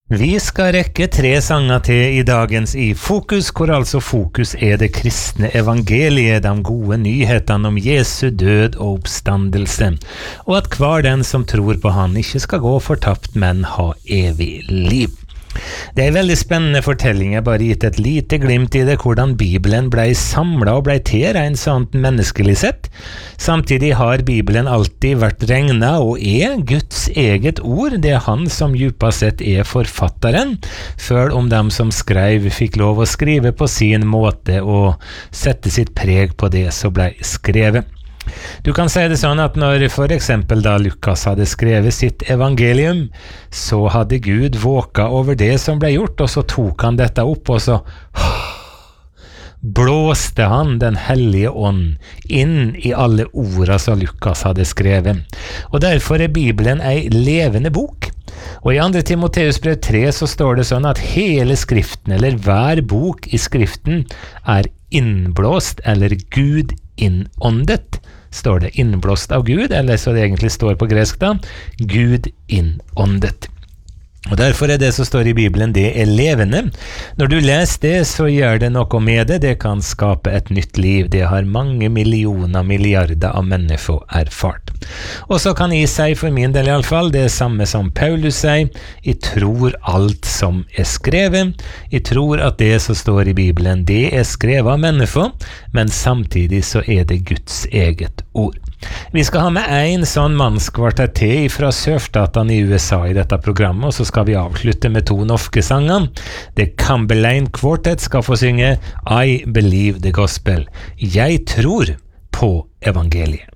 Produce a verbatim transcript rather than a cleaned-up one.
Vi skal rekke tre sanger til i dagens i Fokus, hvor altså fokus er det kristne evangeliet, de gode nyhetene om Jesu død og oppstandelse, og at hver den som tror på han ikke skal gå fortapt, men ha evig liv. Det er en veldig spennende fortelling, jeg bare gitt et lite glimt i det, hvordan Bibelen ble samlet og ble til en sånn menneskelig sett. Samtidig har Bibelen alltid vært regnet og er Guds eget ord, det er han som djupest sett er forfatteren, før om dem som skrev fikk lov å skrive på sin måte og sette sitt preg på det som ble skrevet. Du kan si det sånn at når for eksempel da Lukas hadde skrevet sitt evangelium, så hadde Gud våka over det som ble gjort, og så tok han dette opp, og så blåste han den hellige ånd inn i alle ordene som Lukas hadde skrevet. Og derfor er Bibelen ei levende bok. Og i andre Timoteus brev tre så står det sånn at hele skriften, eller hver bok i skriften, er innblåst, eller Gud innåndet, står det, innblåst av Gud, eller så det egentlig står på gresk da, Gud innåndet. Og derfor er det som står i Bibelen, det er levende. Når du leser det, så gjør det noe med det, det kan skape et nytt liv, det har mange millioner, milliarder av mennesker erfart. Og så kan jeg si, for min del i alle fall, det samme som Paulus sier, jeg tror alt som er skrevet, jeg tror at det som står i Bibelen, det er skrevet av mennesker, men samtidig så er det Guds eget ord. Vi skal ha med en sånn mannskvartett til fra sørstatene i U S A i dette programmet, og så skal vi avslutte med to norske sanger. The Cumberland Quartet skal få synge I Believe the Gospel. Jeg tror på evangeliet.